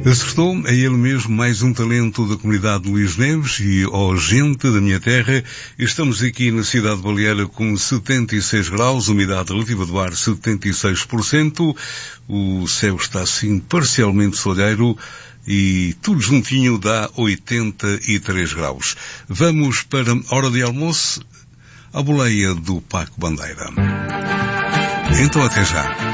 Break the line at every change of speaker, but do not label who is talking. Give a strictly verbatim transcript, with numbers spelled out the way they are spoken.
Acertou, é ele mesmo, mais um talento da comunidade de Luís Neves e, ó gente da minha terra, estamos aqui na cidade de Baleira com setenta e seis graus, umidade relativa do ar setenta e seis por cento, o céu está assim parcialmente solheiro e tudo juntinho dá oitenta e três graus. Vamos para a hora de almoço, a boleia do Paco Bandeira. Então até já.